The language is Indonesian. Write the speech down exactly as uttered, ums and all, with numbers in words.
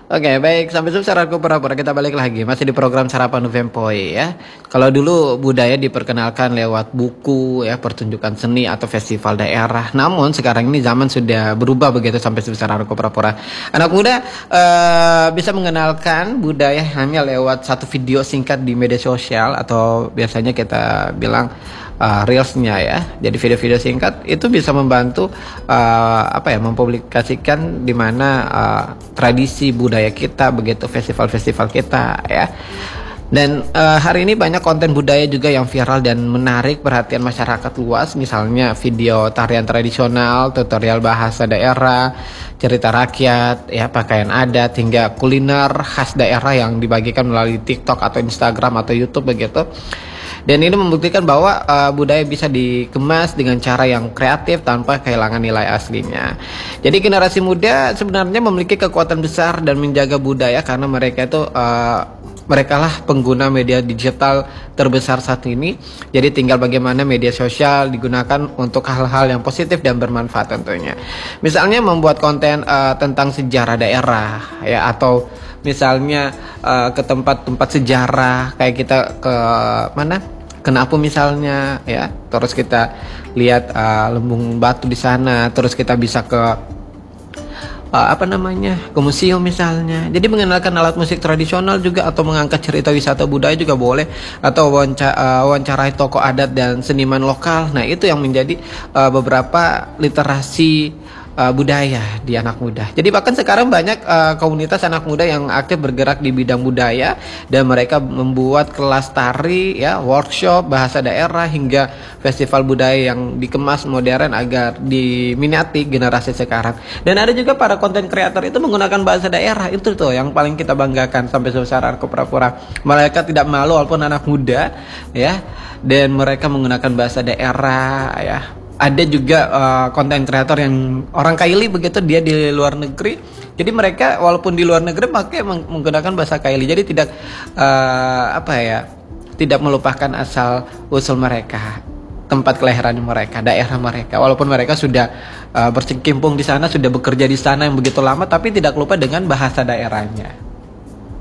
Oke, baik. Sampai jumpa aku pura-pura kita balik lagi. Masih di program Sarapan Novempoy ya. Kalau dulu budaya diperkenalkan lewat buku ya, pertunjukan seni atau festival daerah. Namun sekarang ini zaman sudah berubah begitu sampai sebesar aku pura-pura. Anak muda uh, bisa mengenalkan budaya hanya lewat satu video singkat di media sosial atau biasanya kita bilang uh, reelsnya ya. Jadi video-video singkat itu bisa membantu uh, apa ya mempublikasikan di mana uh, tradisi budaya kita begitu, festival-festival kita ya. Dan uh, hari ini banyak konten budaya juga yang viral dan menarik perhatian masyarakat luas, misalnya video tarian tradisional, tutorial bahasa daerah, cerita rakyat, ya pakaian adat hingga kuliner khas daerah yang dibagikan melalui TikTok atau Instagram atau YouTube begitu. Dan ini membuktikan bahwa uh, budaya bisa dikemas dengan cara yang kreatif tanpa kehilangan nilai aslinya. Jadi generasi muda sebenarnya memiliki kekuatan besar dan menjaga budaya karena mereka itu uh, mereka lah pengguna media digital terbesar saat ini. Jadi tinggal bagaimana media sosial digunakan untuk hal-hal yang positif dan bermanfaat tentunya. Misalnya membuat konten uh, tentang sejarah daerah ya, atau misalnya uh, ke tempat-tempat sejarah kayak kita ke mana? Kenapa misalnya ya, terus kita lihat uh, lembung batu di sana, terus kita bisa ke uh, apa namanya ke museum misalnya. Jadi mengenalkan alat musik tradisional juga atau mengangkat cerita wisata budaya juga boleh, atau wawancara, uh, wawancarai tokoh adat dan seniman lokal. Nah itu yang menjadi uh, beberapa literasi Uh, budaya di anak muda. Jadi bahkan sekarang banyak uh, komunitas anak muda yang aktif bergerak di bidang budaya dan mereka membuat kelas tari ya, workshop bahasa daerah hingga festival budaya yang dikemas modern agar diminati generasi sekarang. Dan ada juga para konten kreator itu menggunakan bahasa daerah. Itu tuh yang paling kita banggakan sampai sebesar aku pura-pura. Mereka tidak malu walaupun anak muda ya, dan mereka menggunakan bahasa daerah ya. Ada juga konten uh, kreator yang orang Kaili begitu, dia di luar negeri. Jadi mereka walaupun di luar negeri pakai menggunakan bahasa Kaili. Jadi tidak uh, apa ya, tidak melupakan asal usul mereka, tempat kelahiran mereka, daerah mereka. Walaupun mereka sudah uh, berkecimpung di sana, sudah bekerja di sana yang begitu lama, tapi tidak lupa dengan bahasa daerahnya.